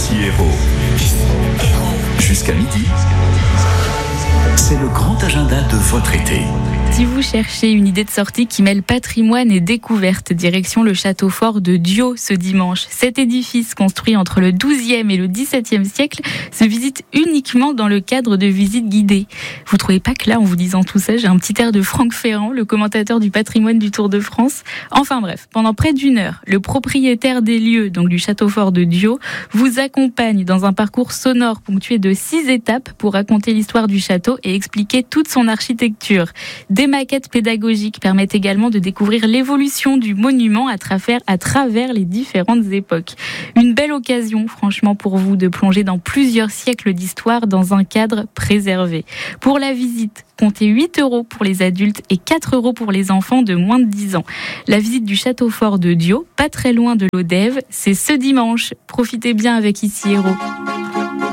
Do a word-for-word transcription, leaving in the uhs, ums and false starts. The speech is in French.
Ici Héros. Jusqu'à midi, c'est le grand agenda de votre été. Si vous cherchez une idée de sortie qui mêle patrimoine et découverte, direction le château fort de Diot ce dimanche. Cet édifice, construit entre le douzième et le dix-septième siècle, se visite uniquement dans le cadre de visites guidées. Vous trouvez pas que là, en vous disant tout ça, j'ai un petit air de Franck Ferrand, le commentateur du patrimoine du Tour de France? Enfin bref, pendant près d'une heure, le propriétaire des lieux, donc du château fort de Diot, vous accompagne dans un parcours sonore ponctué de six étapes pour raconter l'histoire du château et expliquer toute son architecture. Des maquettes pédagogiques permettent également de découvrir l'évolution du monument à travers, à travers les différentes époques. Une belle occasion, franchement, pour vous de plonger dans plusieurs siècles d'histoire dans un cadre préservé. Pour la visite, comptez huit euros pour les adultes et quatre euros pour les enfants de moins de dix ans. La visite du château fort de Diot, pas très loin de l'Odève, c'est ce dimanche. Profitez bien avec Ici Héros.